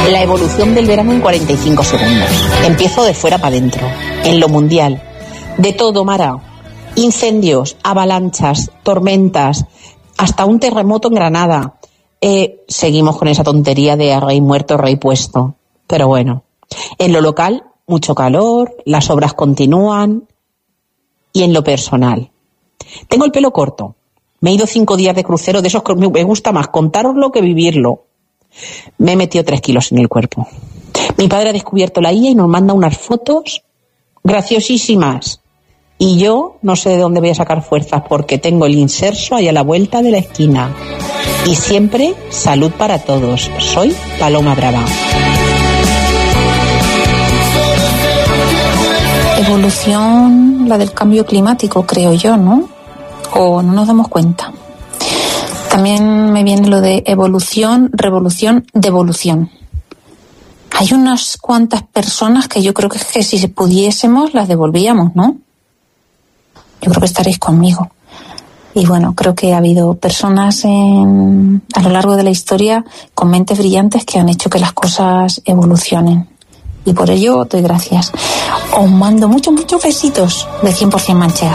La evolución del verano en 45 segundos. Empiezo de fuera para adentro. En lo mundial. De todo, Mara. Incendios, avalanchas, tormentas, hasta un terremoto en Granada. Seguimos con esa tontería de rey muerto, rey puesto. Pero bueno. En lo local, mucho calor, las obras continúan. Y en lo personal. Tengo el pelo corto. Me he ido 5 días de crucero, de esos que me gusta más contároslo que vivirlo. Me he metido 3 kilos en el cuerpo. Mi padre ha descubierto la IA y nos manda unas fotos graciosísimas. Y yo no sé de dónde voy a sacar fuerzas porque tengo el inserso ahí a la vuelta de la esquina. Y siempre salud para todos. Soy Paloma Brava. Evolución, la del cambio climático, creo yo, ¿no? O no nos damos cuenta. También me viene lo de evolución, revolución, devolución. Hay unas cuantas personas que yo creo que si pudiésemos las devolvíamos, ¿no? Yo creo que estaréis conmigo. Y bueno, creo que ha habido personas a lo largo de la historia con mentes brillantes que han hecho que las cosas evolucionen. Y por ello doy gracias. Os mando muchos besitos de 100% manchega.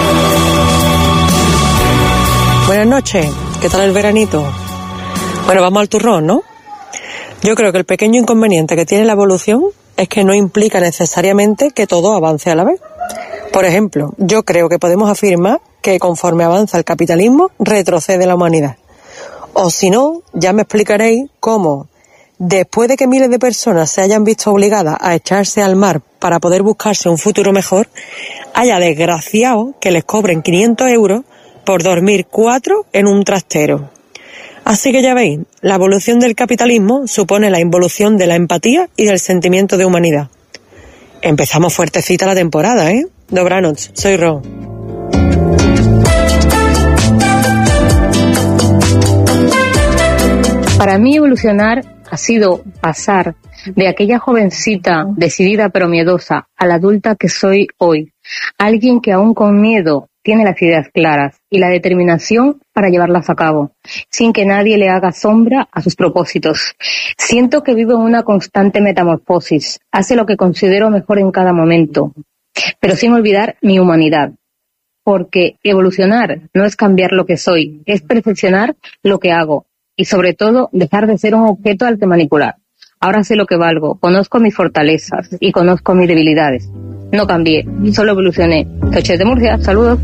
Buenas noches, ¿qué tal el veranito? Bueno, vamos al turrón, ¿no? Yo creo que el pequeño inconveniente que tiene la evolución es que no implica necesariamente que todo avance a la vez. Por ejemplo, yo creo que podemos afirmar que conforme avanza el capitalismo, retrocede la humanidad. O si no, ya me explicaréis cómo, después de que miles de personas se hayan visto obligadas a echarse al mar para poder buscarse un futuro mejor, haya desgraciados que les cobren 500 euros por dormir 4 en un trastero. Así que ya veis, la evolución del capitalismo supone la involución de la empatía y del sentimiento de humanidad. Empezamos fuertecita la temporada, ¿eh? Dobranoc, soy Ro. Para mí evolucionar ha sido pasar de aquella jovencita decidida pero miedosa a la adulta que soy hoy. Alguien que aún con miedo tiene las ideas claras y la determinación para llevarlas a cabo, sin que nadie le haga sombra a sus propósitos. Siento que vivo en una constante metamorfosis, hace lo que considero mejor en cada momento, pero sin olvidar mi humanidad. Porque evolucionar no es cambiar lo que soy, es perfeccionar lo que hago y sobre todo dejar de ser un objeto al que manipular. Ahora sé lo que valgo, conozco mis fortalezas y conozco mis debilidades. No cambié, solo evolucioné. Soy de Murcia, saludos.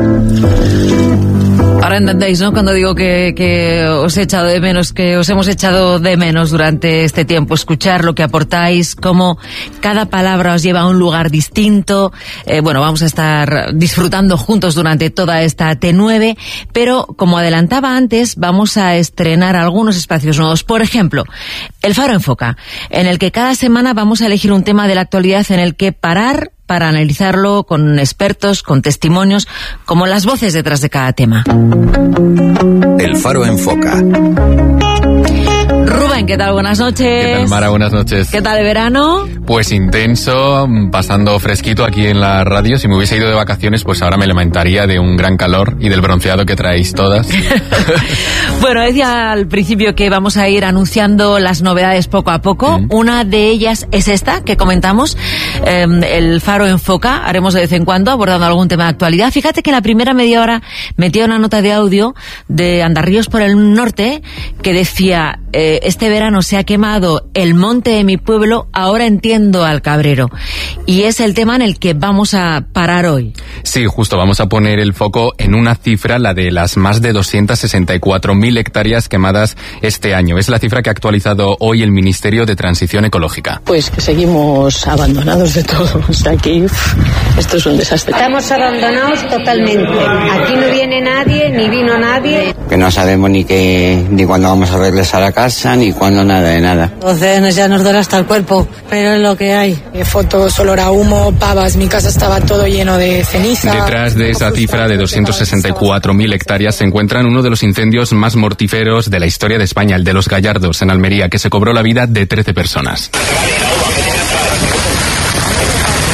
Ahora entendéis, ¿no? Cuando digo que os he echado de menos, que os hemos echado de menos durante este tiempo, escuchar lo que aportáis, cómo cada palabra os lleva a un lugar distinto. Bueno, vamos a estar disfrutando juntos durante toda esta T9, pero como adelantaba antes, vamos a estrenar algunos espacios nuevos. Por ejemplo, El Faro Enfoca, en el que cada semana vamos a elegir un tema de la actualidad en el que parar para analizarlo con expertos, con testimonios, como las voces detrás de cada tema. El Faro Enfoca. Rubén, ¿qué tal? Buenas noches. ¿Qué tal, Mara? Buenas noches. ¿Qué tal el verano? Pues intenso, pasando fresquito aquí en la radio. Si me hubiese ido de vacaciones, pues ahora me lamentaría de un gran calor y del bronceado que traéis todas. Bueno, decía al principio que vamos a ir anunciando las novedades poco a poco. Una de ellas es esta que comentamos, el Faro Enfoca. Haremos de vez en cuando abordando algún tema de actualidad. Fíjate que en la primera media hora metía una nota de audio de Andarríos por el Norte que decía: este verano se ha quemado el monte de mi pueblo, ahora entiendo al cabrero. Y es el tema en el que vamos a parar hoy. Sí, justo, vamos a poner el foco en una cifra, la de las más de 264.000 hectáreas quemadas este año. Es la cifra que ha actualizado hoy el Ministerio de Transición Ecológica. Pues que seguimos abandonados de todo. O sea, aquí esto es un desastre. Estamos abandonados totalmente. Aquí no viene nadie, ni vino nadie. Que no sabemos ni cuándo vamos a regresar a casa, ni cuándo nada de nada. Entonces ya nos duele hasta el cuerpo, pero es lo que hay. Fotos, olor a humo, pavas, mi casa estaba todo lleno de ceniza. Detrás de esa cifra de 264.000 hectáreas se encuentran uno de los incendios más mortíferos de la historia de España, el de Los Gallardos, en Almería, que se cobró la vida de 13 personas.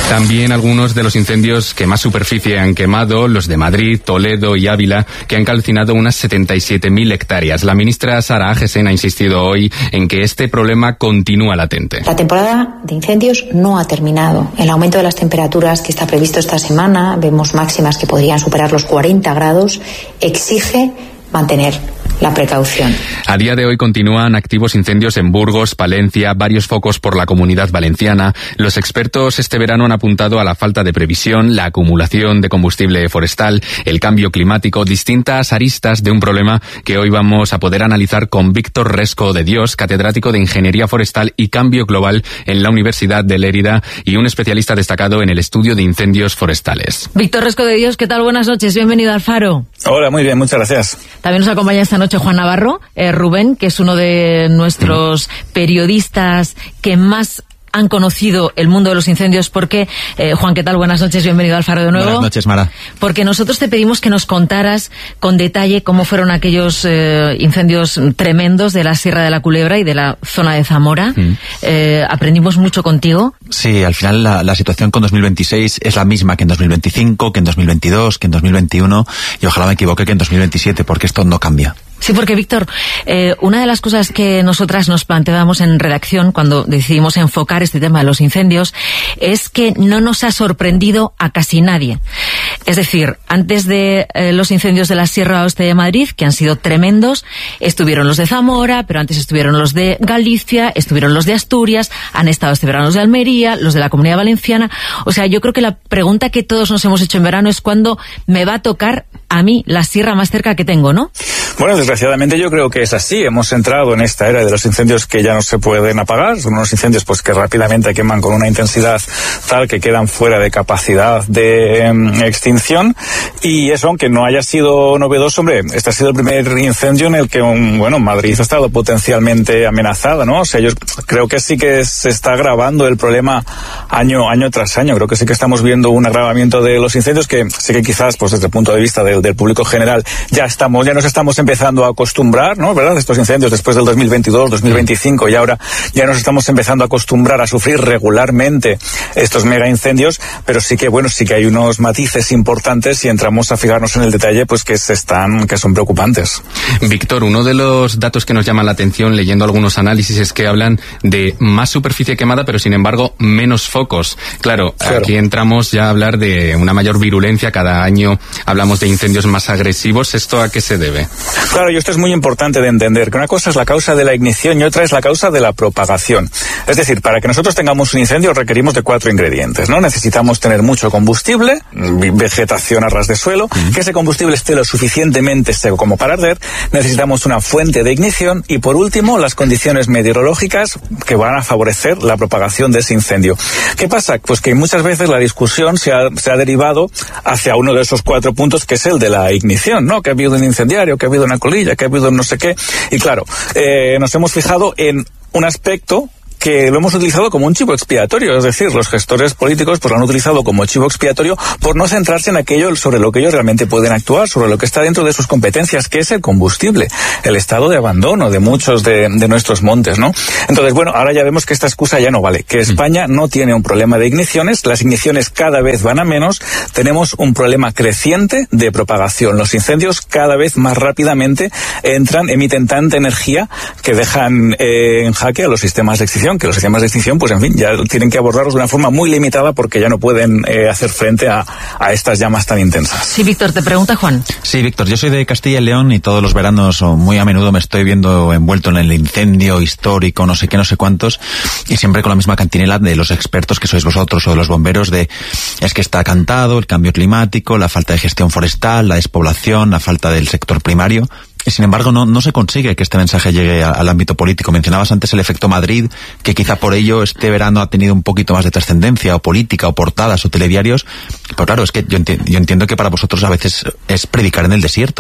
También algunos de los incendios que más superficie han quemado, los de Madrid, Toledo y Ávila, que han calcinado unas 77.000 hectáreas. La ministra Sara Agesen ha insistido hoy en que este problema continúa latente. La temporada de incendios no ha terminado. El aumento de las temperaturas que está previsto esta semana, vemos máximas que podrían superar los 40 grados, exige mantener la precaución. A día de hoy continúan activos incendios en Burgos, Palencia, varios focos por la Comunidad Valenciana. Los expertos este verano han apuntado a la falta de previsión, la acumulación de combustible forestal, el cambio climático, distintas aristas de un problema que hoy vamos a poder analizar con Víctor Resco de Dios, catedrático de Ingeniería Forestal y Cambio Global en la Universidad de Lérida y un especialista destacado en el estudio de incendios forestales. Víctor Resco de Dios, ¿qué tal? Buenas noches, bienvenido al Faro. Hola, muy bien, muchas gracias. También nos acompaña esta noche Juan Navarro, Rubén, que es uno de nuestros periodistas que más han conocido el mundo de los incendios, porque, Juan, ¿qué tal? Buenas noches, bienvenido al Faro de nuevo. Buenas noches, Mara. Porque nosotros te pedimos que nos contaras con detalle cómo fueron aquellos incendios tremendos de la Sierra de la Culebra y de la zona de Zamora. Aprendimos mucho contigo. Sí, al final la situación con 2026 es la misma que en 2025, que en 2022, que en 2021, y ojalá me equivoque que en 2027, porque esto no cambia. Sí, porque, Víctor, una de las cosas que nosotras nos planteábamos en redacción cuando decidimos enfocar este tema de los incendios es que no nos ha sorprendido a casi nadie. Es decir, antes de los incendios de la Sierra Oeste de Madrid, que han sido tremendos, estuvieron los de Zamora, pero antes estuvieron los de Galicia, estuvieron los de Asturias, han estado este verano los de Almería, los de la Comunidad Valenciana. O sea, yo creo que la pregunta que todos nos hemos hecho en verano es ¿cuándo me va a tocar a mí la sierra más cerca que tengo, no? Bueno, desgraciadamente yo creo que es así. Hemos entrado en esta era de los incendios que ya no se pueden apagar. Son unos incendios pues que rápidamente queman con una intensidad tal que quedan fuera de capacidad de extinción. Y eso, aunque no haya sido novedoso, hombre, este ha sido el primer incendio en el que Madrid ha estado potencialmente amenazada, ¿no? O sea, yo creo que sí que se está agravando el problema año tras año. Creo que sí que estamos viendo un agravamiento de los incendios que sí que quizás, pues desde el punto de vista del público general, ya nos estamos empezando a acostumbrar, ¿no? ¿Verdad? Estos incendios después del 2022, 2025 y ahora ya nos estamos empezando a acostumbrar a sufrir regularmente estos mega incendios, pero sí que hay unos matices importantes si entramos a fijarnos en el detalle, pues que son preocupantes. Víctor, uno de los datos que nos llama la atención leyendo algunos análisis es que hablan de más superficie quemada, pero sin embargo menos focos. Claro, aquí entramos ya a hablar de una mayor virulencia, cada año hablamos de incendios más agresivos. ¿Esto a qué se debe? Claro, y esto es muy importante de entender, que una cosa es la causa de la ignición y otra es la causa de la propagación. Es decir, para que nosotros tengamos un incendio requerimos de 4 ingredientes, ¿no? Necesitamos tener mucho combustible, vegetación a ras de suelo, que ese combustible esté lo suficientemente seco como para arder, necesitamos una fuente de ignición y, por último, las condiciones meteorológicas que van a favorecer la propagación de ese incendio. ¿Qué pasa? Pues que muchas veces la discusión se ha derivado hacia uno de esos 4 puntos, que es el de la ignición, ¿no? Que ha habido un incendiario, que ha habido una colilla, que ha habido no sé qué. Y claro, nos hemos fijado en un aspecto que lo hemos utilizado como un chivo expiatorio, es decir, los gestores políticos pues lo han utilizado como chivo expiatorio por no centrarse en aquello sobre lo que ellos realmente pueden actuar, sobre lo que está dentro de sus competencias, que es el combustible, el estado de abandono de muchos de nuestros montes, ¿no? Entonces, ahora ya vemos que esta excusa ya no vale, que España no tiene un problema de igniciones, las igniciones cada vez van a menos, tenemos un problema creciente de propagación, los incendios cada vez más rápidamente emiten tanta energía que dejan en jaque a los sistemas de extinción, que los sistemas de extinción, pues en fin, ya tienen que abordarlos de una forma muy limitada porque ya no pueden hacer frente a estas llamas tan intensas. Sí, Víctor, te pregunta Juan. Sí, Víctor, yo soy de Castilla y León y todos los veranos muy a menudo me estoy viendo envuelto en el incendio histórico, no sé qué, no sé cuántos, y siempre con la misma cantinela de los expertos que sois vosotros o de los bomberos es que está cantado el cambio climático, la falta de gestión forestal, la despoblación, la falta del sector primario. Y sin embargo no se consigue que este mensaje llegue al ámbito político. Mencionabas antes el efecto Madrid, que quizá por ello este verano ha tenido un poquito más de trascendencia, o política, o portadas, o telediarios. Pero claro, es que yo entiendo que para vosotros a veces es predicar en el desierto, ¿no?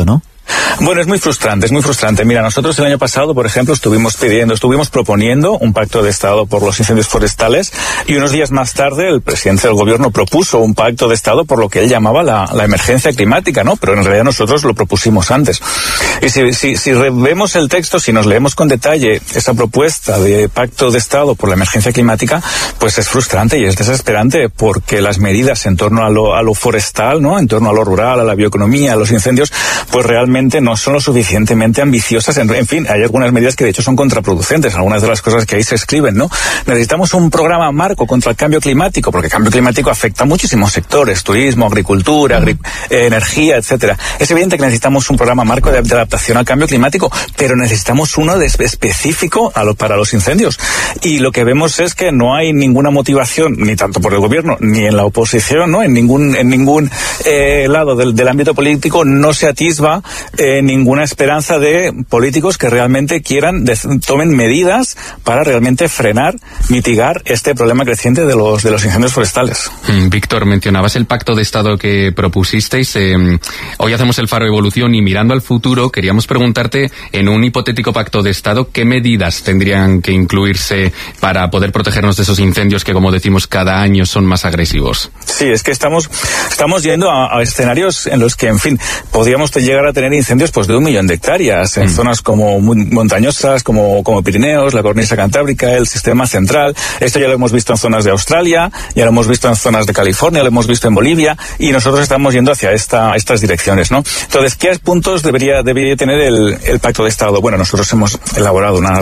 Bueno, es muy frustrante. Mira, nosotros el año pasado, por ejemplo, estuvimos proponiendo un pacto de Estado por los incendios forestales, y unos días más tarde el presidente del gobierno propuso un pacto de Estado por lo que él llamaba la emergencia climática, ¿no? Pero en realidad nosotros lo propusimos antes. Y si vemos el texto, si nos leemos con detalle esa propuesta de pacto de Estado por la emergencia climática, pues es frustrante y es desesperante, porque las medidas en torno a lo forestal, ¿no? En torno a lo rural, a la bioeconomía, a los incendios, pues realmente no son lo suficientemente ambiciosas. En fin, hay algunas medidas que de hecho son contraproducentes, algunas de las cosas que ahí se escriben, ¿no? Necesitamos un programa marco contra el cambio climático, porque el cambio climático afecta a muchísimos sectores: turismo, agricultura, energía, etcétera. Es evidente que necesitamos un programa marco de adaptación al cambio climático, pero necesitamos uno específico para los incendios. Y lo que vemos es que no hay ninguna motivación, ni tanto por el gobierno, ni en la oposición, ¿no? En ningún lado del ámbito político no se atisba ninguna esperanza de políticos que realmente tomen medidas para realmente frenar, mitigar este problema creciente de los incendios forestales. Víctor, mencionabas el pacto de Estado que propusisteis. Hoy hacemos el Faro Evolución, y mirando al futuro queríamos preguntarte, en un hipotético pacto de Estado, ¿qué medidas tendrían que incluirse para poder protegernos de esos incendios que, como decimos, cada año son más agresivos? Sí, es que estamos yendo a escenarios en los que, en fin, podríamos llegar a tener incendios pues de 1 millón de hectáreas en zonas como montañosas, como Pirineos, la cornisa cantábrica, el sistema central. Esto ya lo hemos visto en zonas de Australia, ya lo hemos visto en zonas de California, lo hemos visto en Bolivia, y nosotros estamos yendo hacia estas direcciones, ¿no? Entonces, ¿qué puntos debería tener el pacto de Estado? Bueno, nosotros hemos elaborado una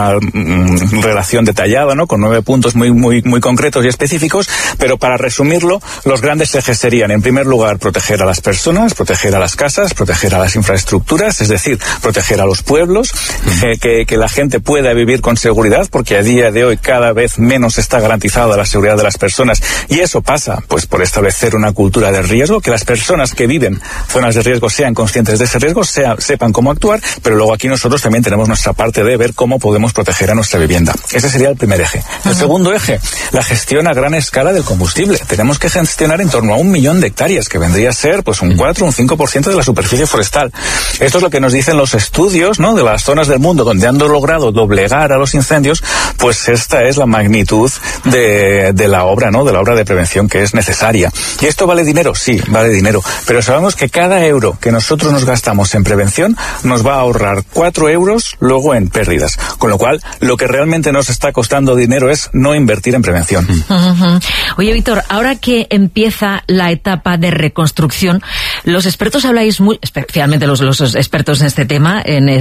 relación detallada, ¿no? Con 9 puntos muy concretos y específicos, pero para resumirlo, los grandes ejes serían, en primer lugar, proteger a las personas, proteger a las casas, proteger a las infraestructuras, es decir, proteger a los pueblos, que la gente pueda vivir con seguridad, porque a día de hoy cada vez menos está garantizada la seguridad de las personas, y eso pasa pues por establecer una cultura de riesgo, que las personas que viven zonas de riesgo sean conscientes de ese riesgo, sepan cómo actuar, pero luego aquí nosotros también tenemos nuestra parte de ver cómo podemos proteger a nuestra vivienda. Ese sería el primer eje. El segundo eje, la gestión a gran escala del combustible. Tenemos que gestionar en torno a 1 millón de hectáreas, que vendría a ser pues un 4 o un 5% de la superficie forestal. Esto es lo que nos dicen los estudios, ¿no? De las zonas del mundo donde han logrado doblegar a los incendios. Pues esta es la magnitud de la obra, ¿no? De la obra de prevención que es necesaria. ¿Y esto vale dinero? Sí, vale dinero. Pero sabemos que cada euro que nosotros nos gastamos en prevención nos va a ahorrar 4 euros luego en pérdidas. Con lo cual, lo que realmente nos está costando dinero es no invertir en prevención. Oye, Víctor, ahora que empieza la etapa de reconstrucción, los expertos habláis especialmente los expertos en este tema,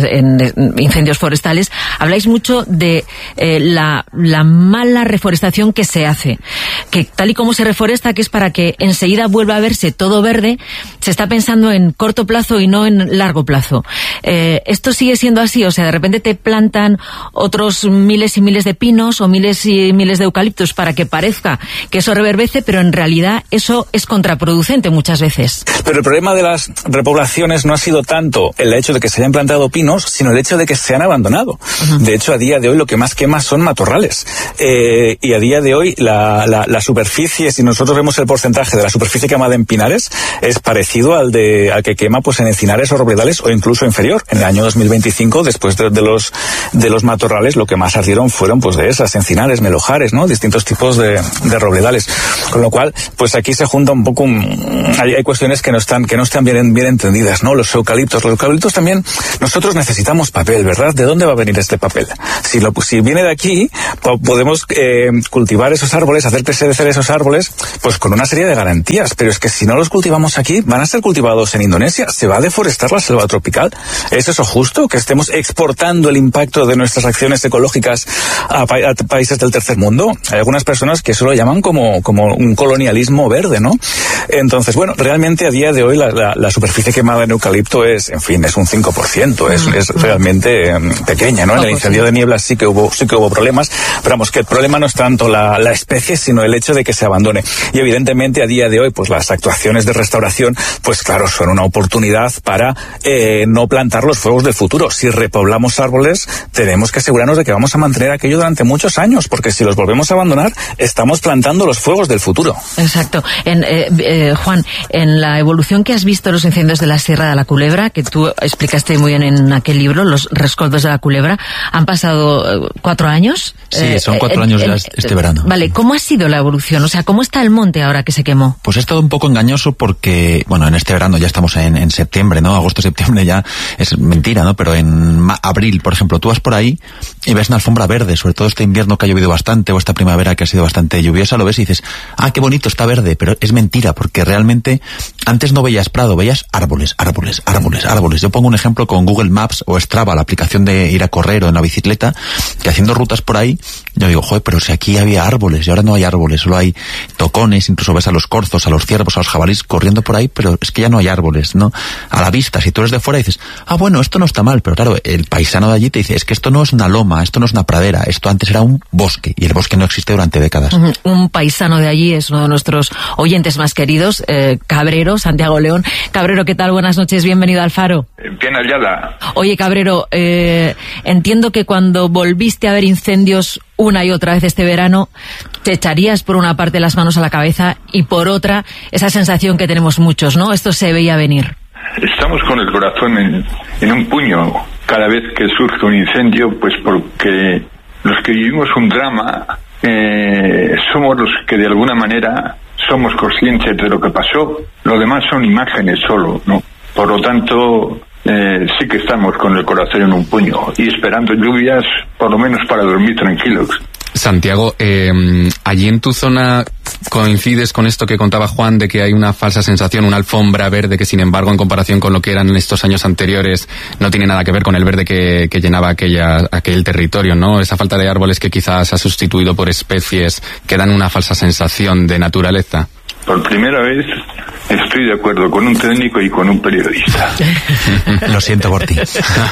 en incendios forestales, habláis mucho de la mala reforestación que se hace, que tal y como se reforesta, que es para que enseguida vuelva a verse todo verde, se está pensando en corto plazo y no en largo plazo. ¿Esto sigue siendo así? O sea, de repente te plantan otros miles y miles de pinos o miles y miles de eucaliptos para que parezca que eso reverdece, pero en realidad eso es contraproducente muchas veces. Pero el problema de las repoblaciones no ha sido tanto el hecho de que se hayan plantado pinos, sino el hecho de que se han abandonado. De hecho, a día de hoy lo que más quema son matorrales. Y a día de hoy la superficie, si nosotros vemos el porcentaje de la superficie quemada en pinares, es parecido al que quema pues en encinares o robledales, o incluso inferior. En el año 2025, después de los matorrales, lo que más ardieron fueron pues de esas, encinares, melojares, ¿no? Distintos tipos de robledales. Con lo cual, pues aquí se junta un poco, hay cuestiones que no están bien entendidas, ¿no? Los eucaliptos también, nosotros necesitamos papel, ¿verdad? ¿De dónde va a venir este papel? Si viene de aquí, podemos cultivar esos árboles, hacer crecer esos árboles, pues con una serie de garantías, pero es que si no los cultivamos aquí, van a ser cultivados en Indonesia, se va a deforestar la selva tropical. ¿Es eso justo? Que estemos exportando el impacto de nuestras acciones ecológicas a países del tercer mundo. Hay algunas personas que eso lo llaman como un colonialismo verde, ¿no? Entonces, bueno, realmente a día de hoy la superficie quemada en eucalipto es un 5%, es realmente pequeña, ¿no? En el incendio de niebla sí que hubo problemas, pero vamos, que el problema no es tanto la especie, sino el hecho de que se abandone. Y evidentemente a día de hoy, pues las actuaciones de restauración, pues claro, son una oportunidad para no plantar los fuegos del futuro. Si repoblamos árboles, tenemos que asegurarnos de que vamos a mantener aquello durante muchos años, porque si los volvemos a abandonar, estamos plantando los fuegos del futuro. Exacto. Juan, en la evolución que has visto de los incendios de la Sierra de la Culebra, que tú explicaste muy bien en aquel libro, Los rescoldos de la Culebra, han pasado 4 años. Sí, son 4 años ya este verano. Vale, ¿cómo ha sido la evolución? O sea, ¿cómo está el monte ahora que se quemó? Pues es todo un poco engañoso porque, bueno, en este verano ya estamos en septiembre, ¿no? Agosto, septiembre ya es mentira, ¿no? Pero en abril, por ejemplo, tú vas por ahí y ves una alfombra verde, sobre todo este invierno que ha llovido bastante o esta primavera que ha sido bastante lluviosa, lo ves y dices, ah, qué bonito, está verde, pero es mentira porque realmente antes no veías prado, veías árboles. Yo pongo un ejemplo con Google Maps o Strava, la aplicación de ir a correr o en la bicicleta, que haciendo rutas por ahí, yo digo, joder, pero si aquí había árboles y ahora no hay árboles, solo hay tocones, incluso ves a los corzos, a los ciervos, a los jabalíes corriendo por ahí, pero es que ya no hay árboles, ¿no? A la vista, si tú eres de fuera dices, ah, bueno, esto no está mal, pero claro, el paisano de allí te dice, es que esto no es una loma, esto no es una pradera, esto antes era un bosque, y el bosque no existe durante décadas. Un paisano de allí es uno de nuestros oyentes más queridos, Cabrero, Santiago León. Cabrero, ¿qué tal? Buenas noches, bienvenido al Faro. Bien hallada. Oye, Cabrero, entiendo que cuando volviste a ver incendios una y otra vez este verano, te echarías por una parte las manos a la cabeza y por otra esa sensación que tenemos muchos, ¿no? Esto se veía venir. Estamos con el corazón en un puño cada vez que surge un incendio, pues porque los que vivimos un drama somos los que de alguna manera somos conscientes de lo que pasó. Lo demás son imágenes solo, ¿no? Por lo tanto, sí que estamos con el corazón en un puño y esperando lluvias, por lo menos para dormir tranquilos. Santiago, allí en tu zona coincides con esto que contaba Juan de que hay una falsa sensación, una alfombra verde que sin embargo en comparación con lo que eran en estos años anteriores no tiene nada que ver con el verde que llenaba aquel territorio, ¿no? Esa falta de árboles que quizás ha sustituido por especies que dan una falsa sensación de naturaleza. Por primera vez estoy de acuerdo con un técnico y con un periodista. Lo siento por ti.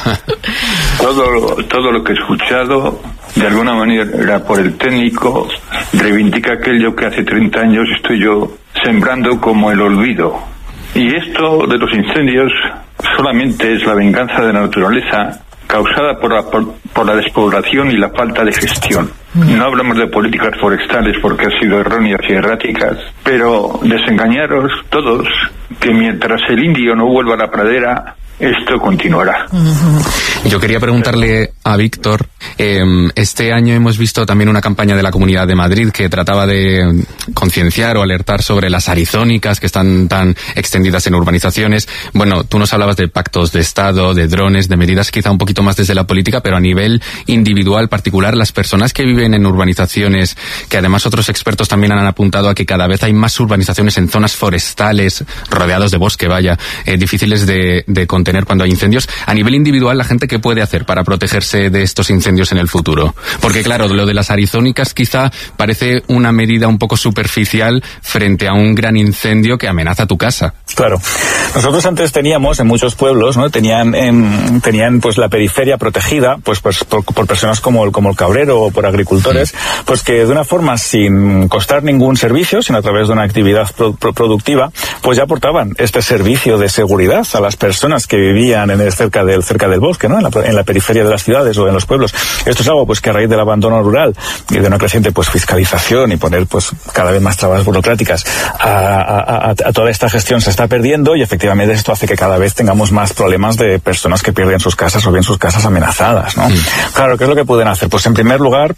Todo lo que he escuchado, de alguna manera por el técnico, reivindica aquello que hace 30 años estoy yo sembrando como el olvido. Y esto de los incendios solamente es la venganza de la naturaleza causada por la despoblación y la falta de gestión. No hablamos de políticas forestales porque han sido erróneas y erráticas, pero desengañaros todos que mientras el indio no vuelva a la pradera, esto continuará. Yo quería preguntarle a Víctor, este año hemos visto también una campaña de la Comunidad de Madrid que trataba de concienciar o alertar sobre las arizónicas que están tan extendidas en urbanizaciones. Bueno, tú nos hablabas de pactos de Estado, de drones, de medidas quizá un poquito más desde la política, pero a nivel individual, particular, las personas que viven en urbanizaciones, que además otros expertos también han apuntado a que cada vez hay más urbanizaciones en zonas forestales, rodeados de bosque, difíciles de contener cuando hay incendios. A nivel individual, la gente, ¿qué puede hacer para protegerse de estos incendios en el futuro? Porque claro, lo de las arizónicas quizá parece una medida un poco superficial frente a un gran incendio que amenaza tu casa. Claro. Nosotros antes teníamos en muchos pueblos, ¿no? Tenían pues la periferia protegida, pues por personas como el Cabrero o por agricultores, pues que de una forma sin costar ningún servicio, sino a través de una actividad productiva, pues ya aportaban este servicio de seguridad a las personas que vivían cerca del bosque, ¿no? En la periferia de las ciudades o en los pueblos. Esto es algo pues que a raíz del abandono rural y de una creciente pues fiscalización y poner pues cada vez más trabas burocráticas a toda esta gestión se está perdiendo, y efectivamente esto hace que cada vez tengamos más problemas de personas que pierden sus casas o bien sus casas amenazadas, ¿no? Claro, ¿qué es lo que pueden hacer? Pues en primer lugar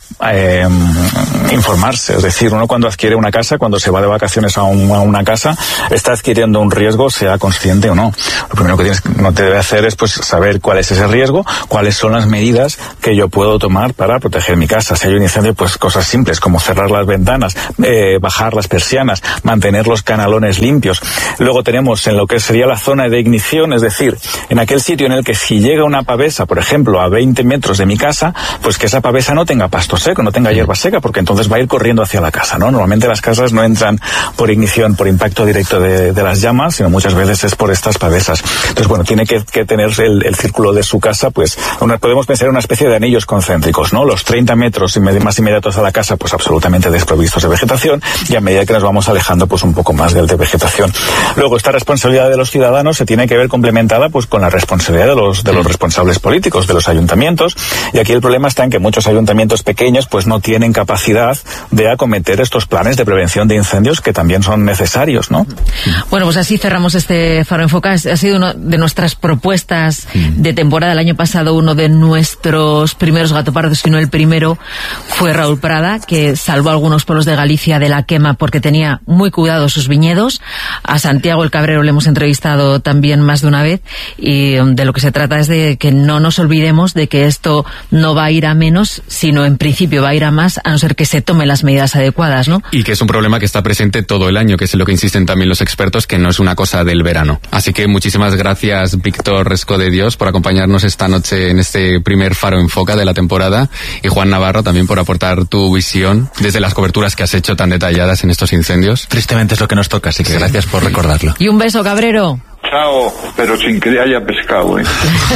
informarse, es decir, uno cuando adquiere una casa, cuando se va de vacaciones a una casa, está adquiriendo un riesgo, sea consciente o no. Lo primero que no te debe hacer es pues saber cuál es ese riesgo, cuáles son las medidas que yo puedo tomar para proteger mi casa. Si hay un incendio, pues cosas simples como cerrar las ventanas, bajar las persianas, mantener los canalones limpios. Luego tenemos en lo que sería la zona de ignición, es decir, en aquel sitio en el que si llega una pavesa, por ejemplo, a 20 metros de mi casa, pues que esa pavesa no tenga pasto seco, no tenga hierba seca, porque entonces va a ir corriendo hacia la casa, ¿no? Normalmente las casas no entran por ignición, por impacto directo de las llamas, sino muchas veces es por estas pavesas. Entonces, bueno, tiene que tener el círculo de su casa casa, pues podemos pensar en una especie de anillos concéntricos, ¿no? Los 30 metros más inmediatos a la casa, pues absolutamente desprovistos de vegetación, y a medida que nos vamos alejando, pues un poco más de vegetación. Luego, esta responsabilidad de los ciudadanos se tiene que ver complementada pues con la responsabilidad de los responsables políticos, de los ayuntamientos, y aquí el problema está en que muchos ayuntamientos pequeños pues no tienen capacidad de acometer estos planes de prevención de incendios que también son necesarios, ¿no? Bueno, pues así cerramos este Faro en Foca. Ha sido una de nuestras propuestas de temporada. El año pasado uno de nuestros primeros gatopardos, si no el primero, fue Raúl Prada, que salvó a algunos pueblos de Galicia de la quema porque tenía muy cuidados sus viñedos. A Santiago el Cabrero le hemos entrevistado también más de una vez, y de lo que se trata es de que no nos olvidemos de que esto no va a ir a menos, sino en principio va a ir a más, a no ser que se tomen las medidas adecuadas, ¿no? Y que es un problema que está presente todo el año, que es lo que insisten también los expertos, que no es una cosa del verano. Así que muchísimas gracias, Víctor Resco de Dios, por acompañarnos esta noche en este primer Faro en Foca de la temporada, y Juan Navarro también por aportar tu visión desde las coberturas que has hecho tan detalladas en estos incendios. Tristemente es lo que nos toca, así que gracias por recordarlo. Y un beso, Cabrero. Chao, pero sin que haya pescado, ¿eh?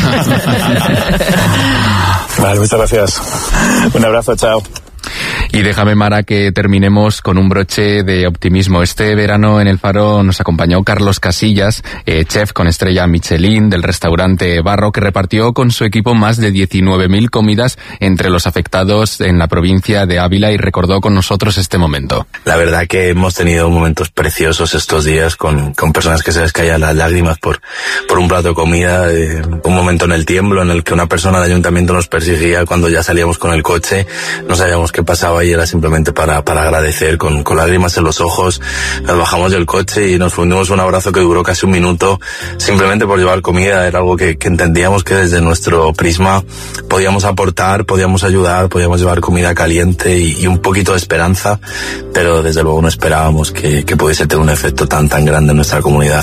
Vale, muchas gracias. Un abrazo, chao. Y déjame, Mara, que terminemos con un broche de optimismo. Este verano en el Faro nos acompañó Carlos Casillas, chef con estrella Michelin del restaurante Barro, que repartió con su equipo más de 19.000 comidas entre los afectados en la provincia de Ávila, y recordó con nosotros este momento. La verdad que hemos tenido momentos preciosos estos días con personas que se les caían las lágrimas por un plato de comida, un momento en el tiemblo en el que una persona del ayuntamiento nos perseguía cuando ya salíamos con el coche, no sabíamos qué pasaba y era simplemente para agradecer con lágrimas en los ojos. Nos bajamos del coche y nos fundimos un abrazo que duró casi un minuto, simplemente por llevar comida. Era algo que entendíamos que desde nuestro prisma podíamos aportar, podíamos ayudar, podíamos llevar comida caliente y un poquito de esperanza, pero desde luego no esperábamos que pudiese tener un efecto tan grande en nuestra comunidad.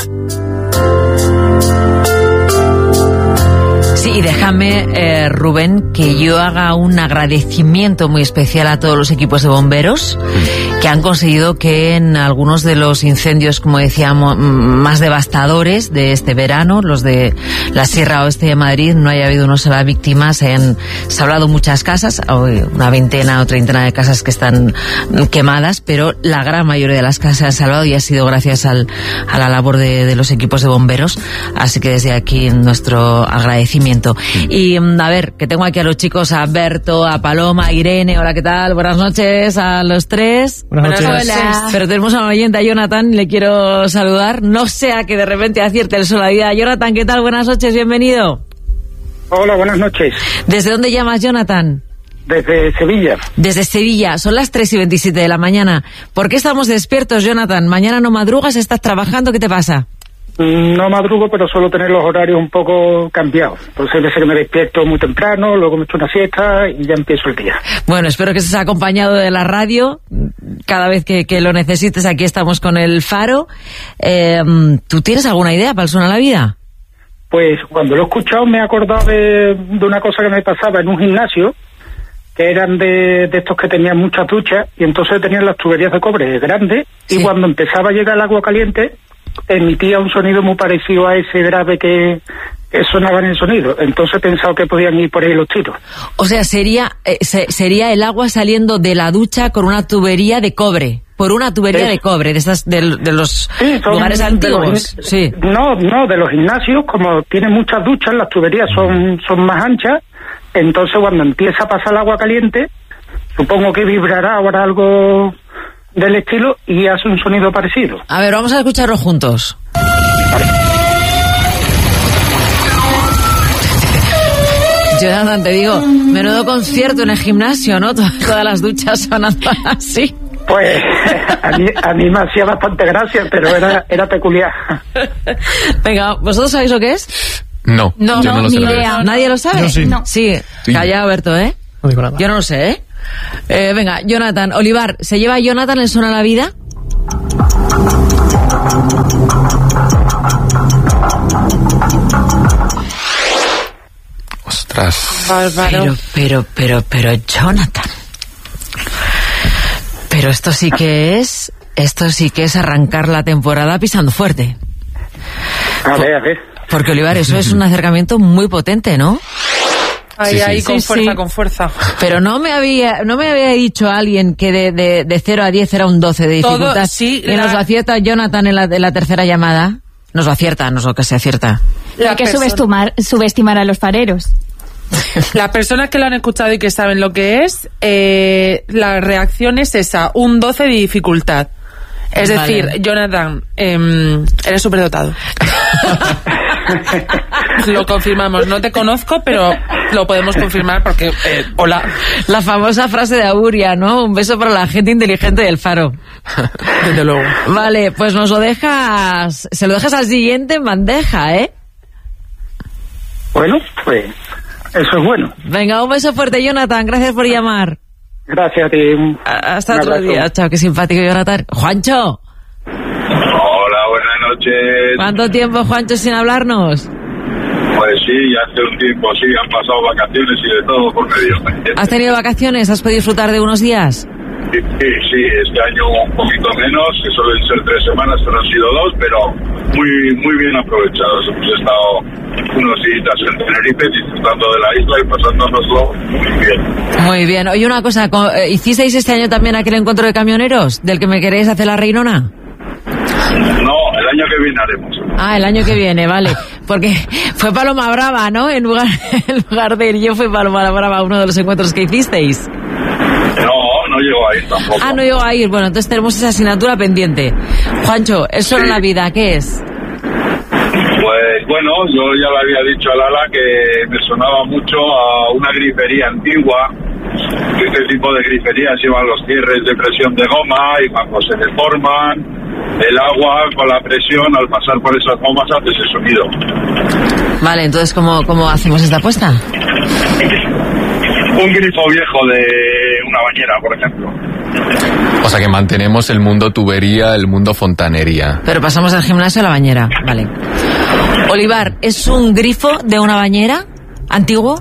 Sí, y déjame, Rubén, que yo haga un agradecimiento muy especial a todos los equipos de bomberos que han conseguido que en algunos de los incendios, como decíamos, más devastadores de este verano, los de la Sierra Oeste de Madrid, no haya habido una sola víctima. Se han salvado muchas casas, una veintena o treintena de casas que están quemadas, pero la gran mayoría de las casas se han salvado, y ha sido gracias a la labor de los equipos de bomberos. Así que desde aquí nuestro agradecimiento. Y a ver, que tengo aquí a los chicos, a Berto, a Paloma, a Irene. Hola, ¿qué tal? Buenas noches a los tres. Buenas noches. Hola. Pero tenemos a un oyente, a Jonathan, le quiero saludar. No sea que de repente acierte el sol a la vida. Jonathan, ¿qué tal? Buenas noches, bienvenido. Hola, buenas noches. ¿Desde dónde llamas, Jonathan? Desde Sevilla. Desde Sevilla, son las 3:27 de la mañana. ¿Por qué estamos despiertos, Jonathan? ¿Mañana no madrugas? ¿Estás trabajando? ¿Qué te pasa? No madrugo, pero suelo tener los horarios un poco cambiados. Entonces, a veces que me despierto muy temprano, luego me echo una siesta y ya empiezo el día. Bueno, espero que estés acompañado de la radio. Cada vez que lo necesites, aquí estamos con el Faro. ¿Tú tienes alguna idea para el Suena la Vida? Pues cuando lo he escuchado me he acordado de una cosa que me pasaba en un gimnasio, que eran de estos que tenían muchas duchas, y entonces tenían las tuberías de cobre grandes, sí. Y cuando empezaba a llegar el agua caliente, emitía un sonido muy parecido a ese grave que sonaba en el sonido. Entonces he pensado que podían ir por ahí los tiros. O sea, sería el agua saliendo de la ducha con una tubería de cobre. Por una tubería de cobre, de los lugares antiguos. Sí. No, de los gimnasios, como tienen muchas duchas, las tuberías son más anchas. Entonces cuando empieza a pasar el agua caliente, supongo que vibrará ahora algo del estilo y hace un sonido parecido. A ver, vamos a escucharlo juntos. Vale. Jonathan, te digo, menudo concierto en el gimnasio, ¿no? Todas las duchas sonando así. Pues a mí me hacía bastante gracia, pero era peculiar. Venga, ¿vosotros sabéis lo que es? No, yo no lo sé. Ni idea. ¿Nadie lo sabe? Yo sí. No. Sí, calla, Berto, ¿eh? No digo nada. Yo no lo sé, ¿eh? Venga, Jonathan, Olivar, ¿se lleva Jonathan el Suena la Vida? Ostras. Bárbaro. Pero, Jonathan. Pero esto sí que es arrancar la temporada pisando fuerte. A ver. Porque, Olivar, eso es un acercamiento muy potente, ¿no? Ahí con fuerza, con fuerza. Pero no me había dicho alguien que de 0 a 10 era un 12 de dificultad. Todo, sí. Y nos lo acierta Jonathan en la tercera llamada. Nos lo acierta, no es lo que se acierta. Hay que subestimar a los fareros. Las personas que lo han escuchado y que saben lo que es, la reacción es esa, un 12 de dificultad. Es decir, Jonathan, eres superdotado. Lo confirmamos. No te conozco, pero lo podemos confirmar porque, hola. La famosa frase de Auguria, ¿no? Un beso para la gente inteligente del Faro. Desde luego. Vale, pues se lo dejas al siguiente en bandeja, ¿eh? Bueno, pues eso es bueno. Venga, un beso fuerte, Jonathan. Gracias por llamar. Gracias a ti. Hasta otro día. Chao, qué simpático, Jonathan. ¡Juancho! Hola, buenas noches. ¿Cuánto tiempo, Juancho, sin hablarnos? Pues sí, hace un tiempo, sí, han pasado vacaciones y de todo por medio. ¿Has tenido vacaciones? ¿Has podido disfrutar de unos días? Sí, este año un poquito menos, que suelen ser 3 semanas, pero han sido 2, pero muy bien aprovechados. Hemos estado unos días en Tenerife disfrutando de la isla y pasándonoslo muy bien. Muy bien. Oye, una cosa, ¿hicisteis este año también aquel encuentro de camioneros del que me queréis hacer la reinona? No, el año que viene haremos. Ah, el año que viene, vale. Porque fue Paloma Brava, ¿no? En lugar de ir yo, fue Paloma Brava uno de los encuentros que hicisteis. No llegó a ir tampoco. Ah, no llegó a ir. Bueno, entonces tenemos esa asignatura pendiente. Juancho, ¿es solo la vida? ¿Qué es? Pues bueno, yo ya le había dicho a Lala que me sonaba mucho a una grifería antigua. Este tipo de griferías llevan los cierres de presión de goma y cuando se deforman, el agua con la presión al pasar por esas gomas hace ese sonido. Vale, entonces ¿cómo hacemos esta apuesta? Un grifo viejo de una bañera, por ejemplo. O sea que mantenemos el mundo tubería, el mundo fontanería. Pero pasamos del gimnasio a la bañera, vale. Olivar, ¿es un grifo de una bañera antiguo?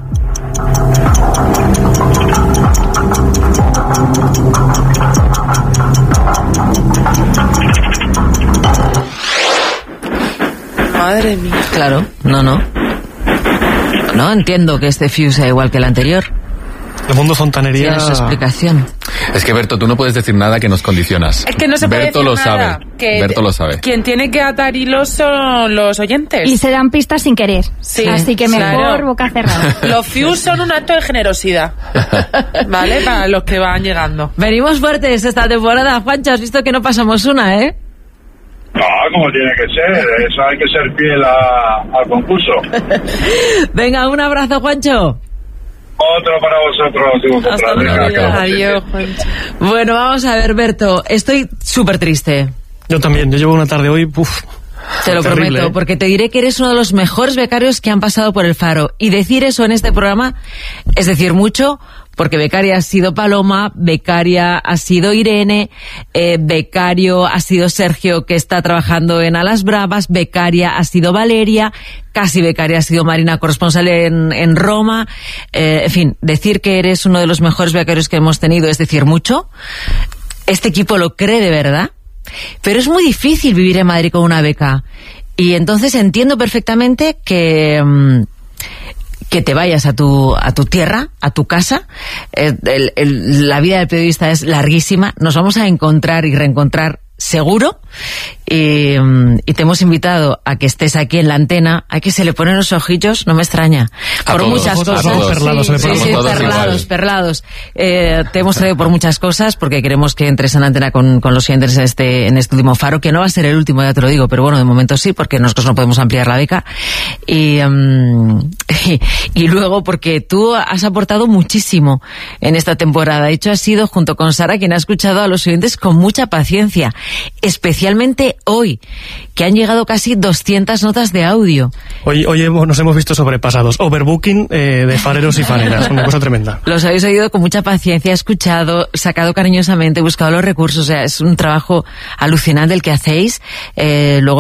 Madre mía. Claro, no, entiendo que este fuse sea igual que el anterior. El mundo fontanería... Tiene su explicación. Es que, Berto, tú no puedes decir nada que nos condicionas. Es que no se puede Berto decir lo nada. sabe. Berto lo sabe. Quien tiene que atar hilos son los oyentes. Y se dan pistas sin querer. Sí, así que mejor claro. Boca cerrada. Los fuse son un acto de generosidad. ¿Vale? Para los que van llegando. Venimos fuertes esta temporada. Juancho, has visto que no pasamos una, ¿eh? No, como tiene que ser. Eso hay que ser fiel al concurso. Venga, un abrazo, Juancho. Otro para vosotros. Hasta luego. Adiós, Juancho. Bueno, vamos a ver, Berto. Estoy súper triste. Yo también. Yo llevo una tarde hoy... Te lo terrible, prometo, porque te diré que eres uno de los mejores becarios que han pasado por el Faro. Y decir eso en este programa es decir mucho, porque becaria ha sido Paloma, becaria ha sido Irene, becario ha sido Sergio, que está trabajando en Alas Bravas, becaria ha sido Valeria, casi becaria ha sido Marina, corresponsal en Roma. En fin, decir que eres uno de los mejores becarios que hemos tenido es decir mucho. Este equipo lo cree de verdad. Pero es muy difícil vivir en Madrid con una beca. Y entonces entiendo perfectamente que te vayas a tu tierra, a tu casa. La vida del periodista es larguísima. Nos vamos a encontrar y reencontrar seguro. Y te hemos invitado a que estés aquí en la antena. A que se le ponen los ojillos, no me extraña. A por todos, muchas cosas. Perlados, perlados. Te hemos traído por muchas cosas, porque queremos que entres en la antena con los oyentes en este último Faro, que no va a ser el último, ya te lo digo, pero bueno, de momento sí, porque nosotros no podemos ampliar la beca. Y luego porque tú has aportado muchísimo en esta temporada. De hecho, has sido, junto con Sara, quien ha escuchado a los oyentes con mucha paciencia, especialmente hoy, que han llegado casi 200 notas de audio. Hoy nos hemos visto sobrepasados. Overbooking de fareros y fareras. Una cosa tremenda. Los habéis oído con mucha paciencia, escuchado, sacado cariñosamente, buscado los recursos. O sea, es un trabajo alucinante el que hacéis. Luego